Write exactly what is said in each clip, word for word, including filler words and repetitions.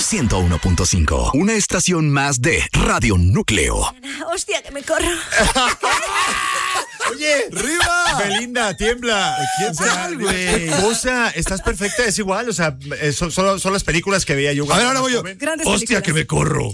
ciento uno punto cinco. Una estación más de Radio Núcleo. Hostia, que me corro. Oye, ¡Riva! Belinda, tiembla. ¿Quién sabe, güey? Esposa, estás perfecta, es igual. O sea, eh, son, son, son las películas que veía yo. A ver, ahora voy yo. Grandes Hostia, películas. que me corro.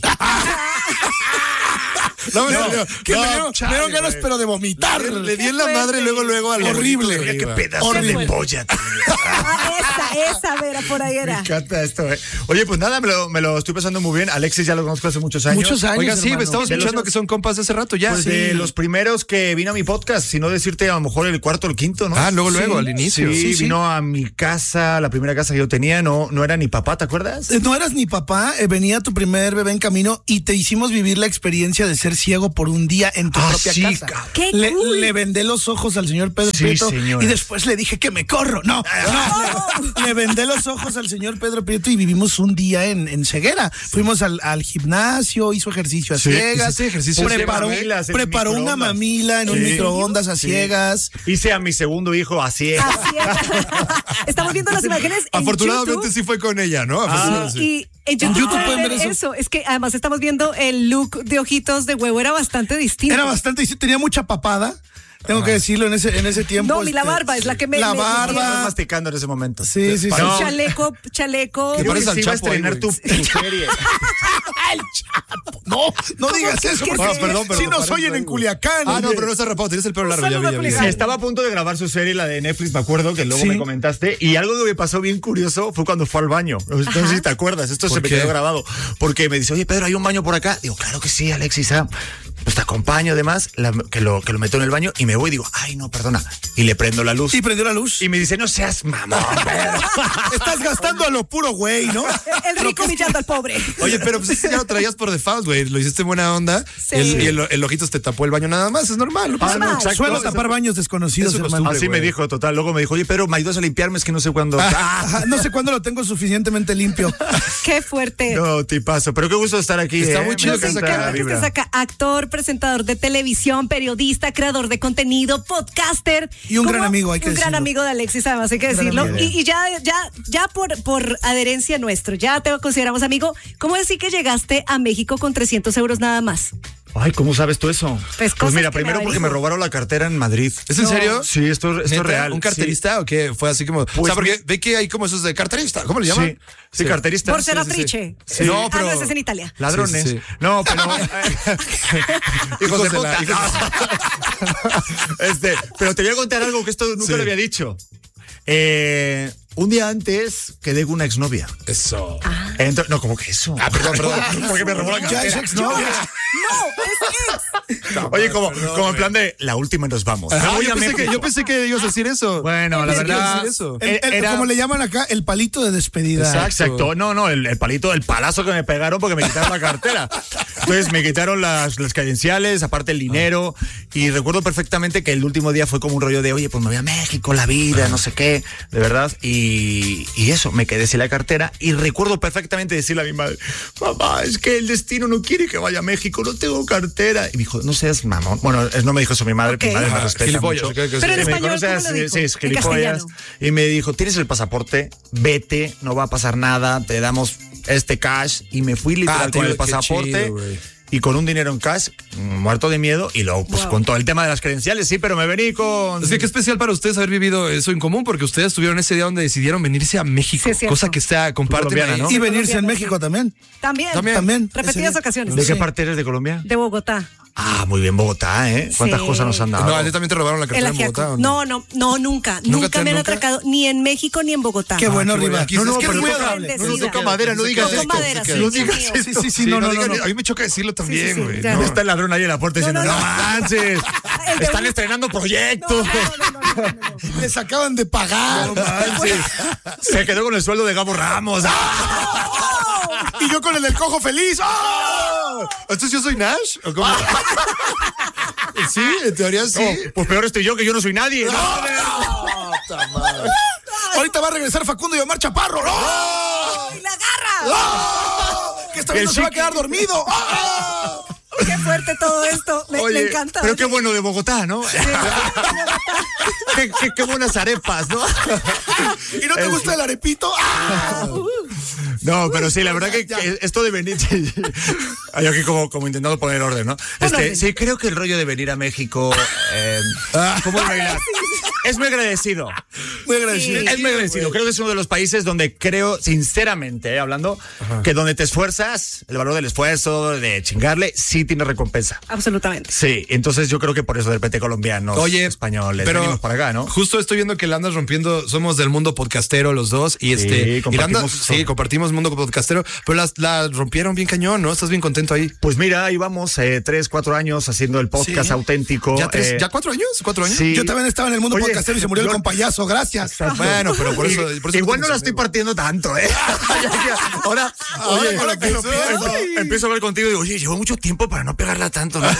No, no, no, que no, me dieron, chale, me dieron ganas, güey. pero de vomitar. Qué Le di en la fuerte. madre luego, luego al horrible. Mira qué pedazo Horrible. de polla. tío. Ah, esa, esa, Vera, por ahí Me era. encanta esto, eh. Oye, pues nada, me lo, me lo estoy pasando muy bien. Alexis ya lo conozco hace muchos años. Muchos años. Oiga, sí, hermano. estamos De los- escuchando que son compas de hace rato ya. Pues Sí. de los primeros que vino a mi podcast, si no decirte a lo mejor el cuarto o el quinto, ¿no? Ah, luego, luego, Sí. al inicio. Sí, Sí, sí. vino a mi casa, la primera casa que yo tenía, no, no era ni papá, ¿te acuerdas? Eh, No eras ni papá, eh, venía tu primer bebé en camino y te hicimos vivir la experiencia de ser ciego por un día en tu Ah, propia sí, casa. cabrón. ¡Qué le, cool! le vendé los ojos al señor Pedro Sí, Prieto señora. y después le dije que me corro. No, no. Le vendé los ojos al señor Pedro Prieto y vivimos un día en, en ceguera. Fuimos al, al gimnasio, hizo ejercicio a Sí, ciegas, hiciste ejercicio a preparó, ciegas. Mamilas en preparó una microondas. mamila en un Sí. microondas a Sí. ciegas. Hice a mi segundo hijo así. Así es. Estamos viendo las imágenes en Afortunadamente YouTube. sí fue con ella, ¿no? Y, Afortunadamente sí. y en YouTube, YouTube pueden pueden ver ver eso. eso. Es que además estamos viendo el look de ojitos de huevo, era bastante distinto. Era bastante, tenía mucha papada. Tengo que decirlo en ese, en ese tiempo. No, mi la este, barba es la que me- La me- me- Estabas barba. masticando en ese momento. Sí, sí, sí. No. Chaleco, chaleco. ¿Qué Creo pareces que al sí iba a Chapo ahí, estrenar tu, güey. tu serie. No, no digas eso, ¿Qué porque es? Perdón, pero si me nos parece oyen ahí, en güey. Culiacán. Ah, no, oye. pero no está rapado, tienes el pelo Un largo, ya saludo vi, ya vi. a Sí, Culiacán. estaba a punto de grabar su serie, la de Netflix, me acuerdo, que luego Sí. me comentaste. Y algo que me pasó bien curioso fue cuando fue al baño. No sé Ajá. si te acuerdas, esto se ¿Por me qué? quedó grabado. Porque me dice, oye, Pedro, ¿hay un baño por acá? Digo, claro que sí, Alexis, ah, pues te acompaño, además, la- que, lo, que lo meto en el baño y me voy y digo, ay, no, perdona. Y le prendo la luz. Y prendió la luz. Y me dice, no seas mamón, Pedro. Estás gastando a lo puro güey, ¿no? El rico humillando al pobre. Oye, pero pues ese ya lo traías por default, güey. Lo hiciste en buena onda. Sí. El- y el, el ojitos te tapó el baño nada más, es normal. No pasa Ah, no, nada. exacto. Suelo Eso- tapar baños desconocidos, eso hermano. costumbre. Así me güey. dijo, total. Luego me dijo, oye, Pedro, ¿me ayudas a limpiarme? Es que no sé cuándo. Ah, Ajá, no sé cuándo lo tengo suficientemente limpio. Qué fuerte. no, tipazo. Pero qué gusto estar aquí. Está ¿eh? muy chido Me que Nos encanta encanta la que vibra. estés acá, actor, presentador de televisión, periodista, creador de contenido, podcaster. Y un ¿Cómo? gran amigo, hay que Un gran decirlo. amigo de Alexis, además hay que Un gran decirlo. amigo. Y, y ya, ya, ya por, por adherencia nuestro, ya te consideramos amigo. ¿Cómo decir que llegaste a México con trescientos euros nada más? Ay, ¿cómo sabes tú eso? Pues cosas mira, que me primero porque me averiguo. robaron la cartera en Madrid. ¿Es en serio? Sí, esto, esto es ¿Neta? real. ¿Un carterista o qué? Fue así como. o Pues sea, porque mi- ve que hay como esos de carterista. ¿Cómo le Sí, llaman? sí, sí, carterista. Por ser sí, sí. atriche. Sí. No, Ah, pero- no, ese es en Italia. Ladrones. Sí, sí, sí. No, pero. hijos de de la- puta. este, pero te voy a contar algo que esto nunca Sí. lo había dicho. Eh, un día antes quedé con una exnovia. Eso. Entonces, no, como que eso. Ah, perdón, perdón. Porque me robó la Ya es cartera. exnovia. No, es ex. Oye, como, perdón, como en güey. plan de la última y nos vamos. Ah, Me voy yo, a pensé que, México. yo pensé que ibas a decir eso. Bueno, la Pensé que ibas a verdad. decir eso. El- el- Era- Como le llaman acá, el palito de despedida. Exacto. Exacto, no, no, el, el palito, el palazo que me pegaron porque me quitaron la cartera. Entonces me quitaron las, las credenciales, aparte el dinero, y recuerdo perfectamente que el último día fue como un rollo de, oye, pues me voy a México, la vida, no sé qué, de verdad, y, y eso, me quedé sin la cartera, y recuerdo perfectamente decirle a mi madre, mamá, es que el destino no quiere que vaya a México, no tengo cartera, y me dijo, no seas mamón, bueno, es- no me dijo eso mi madre, Ok. mi madre me Ah, respeta gilipollas, mucho. creo que sí. Pero en Y me español, dijo, no seas- ¿cómo lo dijo? sí, es En gilipollas. castellano. Y me dijo, tienes el pasaporte, vete, no va a pasar nada, te damos este cash. Y me fui literal Ah, con tío, el qué pasaporte chido, güey. y con un dinero en cash, muerto de miedo. Y luego, pues Wow. con todo el tema de las credenciales, sí, pero me vení con. Es que qué especial para ustedes haber vivido eso en común, porque ustedes tuvieron ese día donde decidieron venirse a México, Sí, es cierto. cosa que está comparten colombiana, ahí. ¿no? Y venirse en Colombiano, México sí. también. También. También. También. Repetidas Ese- ocasiones. ¿De Sí. qué parte eres de Colombia? De Bogotá. Ah, muy bien, Bogotá, ¿eh? ¿Cuántas Sí. cosas nos han dado? No, a ti también te robaron la El cartera en ajiaco. Bogotá. ¿o No, no, no, nunca. Nunca, te- me han nunca? atracado ni en México ni en Bogotá. Qué bueno, qué bueno. Riva. Aquí No, sí, no, es que pero es muy toca- agradable. no, no, Bendecida. toca madera, no digas Toco esto. madera, sí, No Dios digas mío. esto. Sí, sí, sí, no, no, no, digan- no. A mí me choca decirlo también, sí, sí, güey. ya. no. Está el ladrón ahí en la puerta No, diciendo, no, no, no. manches, El de están un- estrenando No, proyectos. no, no, no, no, no, no. Les acaban de pagar. No manches. Se quedó con el sueldo de Gabo Ramos. ¡Ah! Y yo con el del cojo feliz. ¡Oh! ¿Entonces yo soy Nash? ¿O cómo? Sí, en teoría sí. No, pues peor estoy yo, que yo no soy nadie. ¿no? Ahorita va a regresar Facundo y Omar Chaparro. ¡Oh! ¡Y la garra! ¡Oh! Que esta vez El no se va a chiqui. quedar dormido. ¡Oh! ¡Qué fuerte todo esto! Me, Oye, me encanta. pero oye. qué bueno de Bogotá, ¿no? qué, qué- qué buenas arepas, ¿no? ¿Y no te gusta el arepito? ¡Ah! No, pero sí, la verdad que, que esto de venir. Yo aquí como, como intentando poner orden, ¿no? Este, sí, creo que el rollo de venir a México. Eh, ¿Cómo lo bailar? Es muy agradecido. Muy agradecido. Sí. Es muy agradecido. Creo que es uno de los países donde creo, sinceramente, eh, hablando, Ajá. que donde te esfuerzas, el valor del esfuerzo, de chingarle, sí tiene recompensa. Absolutamente. Sí, entonces yo creo que por eso de repente colombianos, Oye, españoles, pero venimos para acá, ¿no? Justo estoy viendo que la andas rompiendo, somos del mundo podcastero los dos, y este, sí, y la andas, compartimos, sí, compartimos mundo podcastero, pero las, la rompieron bien cañón, ¿no? ¿Estás bien contento ahí? Pues mira, ahí vamos, eh, tres, cuatro años haciendo el podcast Sí. auténtico. ¿Ya, tres, eh, ¿Ya cuatro años? ¿Cuatro años? Sí. Yo también estaba en el mundo Oye, podcastero y se murió yo- el compayazo, gracias. Bueno, pero por eso, Y- por eso igual no te la estoy partiendo tanto, ¿eh? Ahora, Ahora oye, con lo que empiezo, empiezo. empiezo- empiezo a hablar contigo y digo, oye, llevo mucho tiempo para no pegarla tanto, ¿no?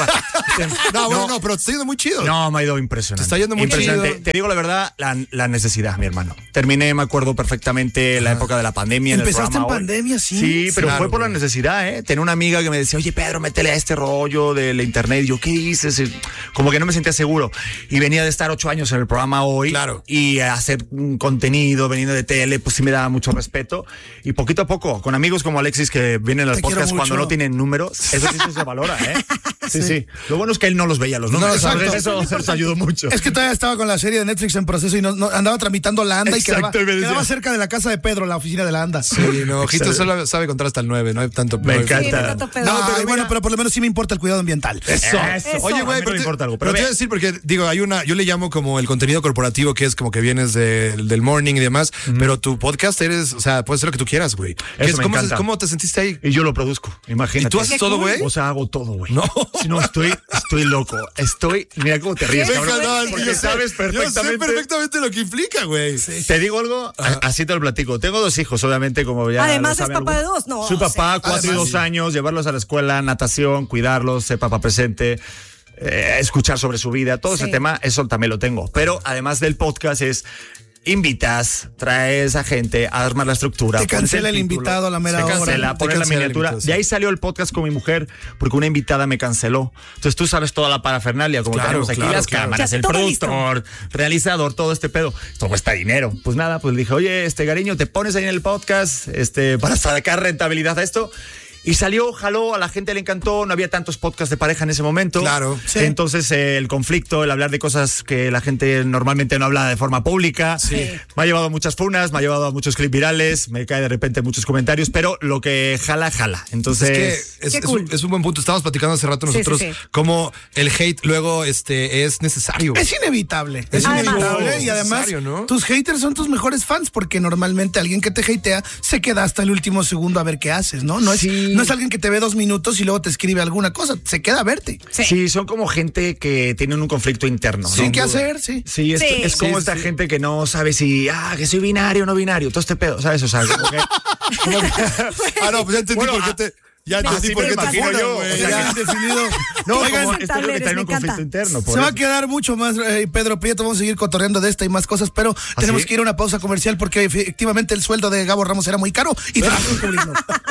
No, bueno, no, pero te está yendo muy chido. No, me ha ido impresionante. Te está yendo muy impresionante. chido. Te digo la verdad, la, la necesidad, mi hermano. Terminé, me acuerdo perfectamente la época de la pandemia. En el Empezaste programa en Hoy. pandemia, sí. Sí, pero Claro, fue por güey. la necesidad, ¿eh? Tenía una amiga que me decía, oye, Pedro, métele a este rollo de la internet. Y yo, ¿qué dices? Y como que no me sentía seguro. Y venía de estar ocho años en el programa Hoy. Claro. Y hacer un contenido, veniendo de tele, pues sí me daba mucho respeto. Y poquito a poco, con amigos como Alexis que vienen al Te quiero podcast cuando mucho. no tienen números, eso sí se valora, ¿eh? Sí, sí, Lo bueno es que él no los veía los números. exacto. ¿sabes? Eso, eso nos ayudó mucho. Es que todavía estaba con la serie de Netflix en proceso y no, no- andaba tramitando la ANDA y quedaba, Exacto, y me decía- quedaba cerca de la casa de Pedro, la oficina de la ANDA. Sí, no, Ojito solo sabe contar hasta el nueve, no hay tanto. Me no hay- encanta. Sí, no tanto pedo. No, No, pero pero bueno, mira- pero por lo menos sí me importa el cuidado ambiental. Eso. Eso. Oye, A mí güey, me pero, te, importa algo, pero pero te ve- voy a decir porque, digo, hay una, yo le llamo como el contenido corporativo, que es como que vienes de- del morning y demás, pero tu podcast eres, o sea, puedes hacer lo que tú quieras, güey. ¿Qué Eso es- me ¿Cómo, encanta. ¿Cómo te sentiste ahí? Y yo lo produzco, imagínate. ¿Y tú haces Qué todo, cool. güey? O sea, hago todo, güey. No. Si no, estoy, estoy loco. Estoy. Mira cómo te ríes, Qué cabrón. fuerte. Porque yo sé- sabes Yo perfectamente. sé perfectamente lo que implica, güey. Te digo algo, a- así te lo platico. Tengo dos hijos, obviamente, como ya. Además, lo es saben papá algunos. de dos, no, Soy o papá, sea, cuatro y además, dos sí. años, llevarlos a la escuela, natación, cuidarlos, ser papá presente. eh, escuchar sobre su vida, todo Sí. ese tema, eso también lo tengo. Pero además del podcast es invitas, traes a gente, armas la estructura. Te pones cancela el título, invitado a la mera se hora. cancela, Te pones la cancela el miniatura. invitado, sí. De ahí salió el podcast con mi mujer, porque una invitada me canceló. Entonces tú sabes toda la parafernalia, como Claro, tenemos aquí claro, las claro. cámaras, Ya, el todo productor, realizador, todo este pedo. Todo cuesta dinero. Pues nada, pues le dije, oye, este Gariño, te pones ahí en el podcast este, para sacar rentabilidad a esto. Y salió, jaló, a la gente le encantó, no había tantos podcasts de pareja en ese momento. Claro, sí. Entonces eh, el conflicto, el hablar de cosas que la gente normalmente no habla de forma pública, Sí. me ha llevado a muchas funas, me ha llevado a muchos clips virales, me cae de repente muchos comentarios, pero lo que jala, jala. Entonces... Es que es, Qué es cool. un, es un buen punto. Estábamos platicando hace rato Sí, sí, nosotros sí. cómo el hate luego este, es necesario. Es inevitable, es Además. inevitable y Es además necesario, ¿no? tus haters son tus mejores fans porque normalmente alguien que te hatea se queda hasta el último segundo a ver qué haces, ¿no? No es, Sí. no es alguien que te ve dos minutos y luego te escribe alguna cosa, se queda a verte. Sí. Sí, son como gente que tienen un conflicto interno. Sin ¿no? qué hacer, sí. Sí, es, Sí. es como Sí, esta sí. gente que no sabe si, ah, que soy binario o no binario, todo este pedo, ¿sabes? O sea, como que... como que- Ah, no, pues ya entendí Bueno, por qué ah, te. Ya así entendí por me qué te imagino funan, yo, güey. o sea, Ya. Bien definido. No, Oigan, como este tableros, que trae me un conflicto encanta. interno. por se va a eso. quedar mucho más, eh, Pedro Prieto. Vamos a seguir cotorreando de esta y más cosas, pero tenemos sí? que ir a una pausa comercial porque efectivamente el sueldo de Gabo Ramos era muy caro y tenemos que cubrirlo.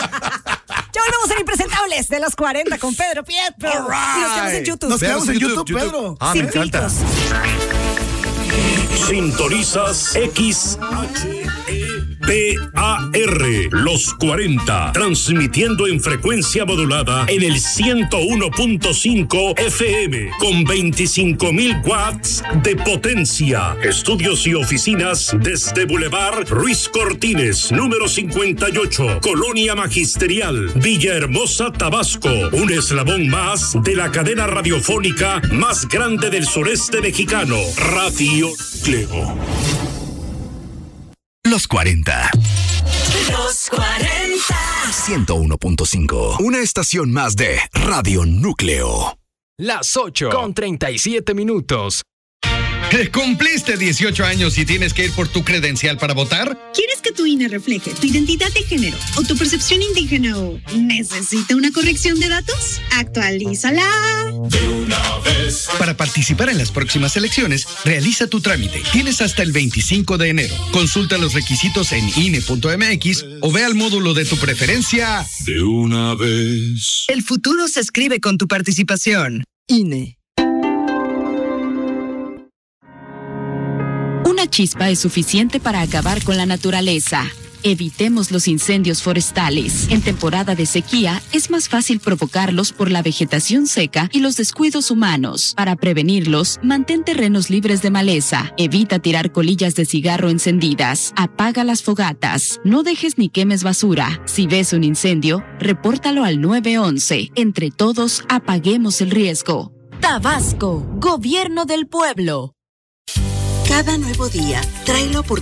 Ya volvemos en Impresentables de los cuarenta con Pedro Pietro. All right. Y nos quedamos en YouTube. Nos quedamos en YouTube, YouTube, YouTube. Pedro. Ah, Sin me encanta. filtros. Sintonizas X H E P A R, los cuarenta, transmitiendo en frecuencia modulada en el ciento uno punto cinco F M con veinticinco mil watts de potencia. Estudios y oficinas desde Boulevard Ruiz Cortines, número cincuenta y ocho, Colonia Magisterial, Villahermosa, Tabasco. Un eslabón más de la cadena radiofónica más grande del sureste mexicano, Radio Clego. Los cuarenta. Los cuarenta. ciento uno punto cinco. Una estación más de Radio Núcleo. Las ocho con treinta y siete minutos. ¿Cumpliste dieciocho años y tienes que ir por tu credencial para votar? ¿Quieres que tu I N E refleje tu identidad de género o tu percepción indígena o necesita una corrección de datos? Actualízala. Para participar en las próximas elecciones, realiza tu trámite. Tienes hasta el veinticinco de enero. Consulta los requisitos en I N E punto M X o ve al módulo de tu preferencia. De una vez. El futuro se escribe con tu participación. I N E. Una chispa es suficiente para acabar con la naturaleza. Evitemos los incendios forestales. En temporada de sequía es más fácil provocarlos por la vegetación seca y los descuidos humanos. Para prevenirlos, mantén terrenos libres de maleza. Evita tirar colillas de cigarro encendidas. Apaga las fogatas. No dejes ni quemes basura. Si ves un incendio, repórtalo al nueve once. Entre todos, apaguemos el riesgo. Tabasco, Gobierno del Pueblo. Cada nuevo día trae la oportunidad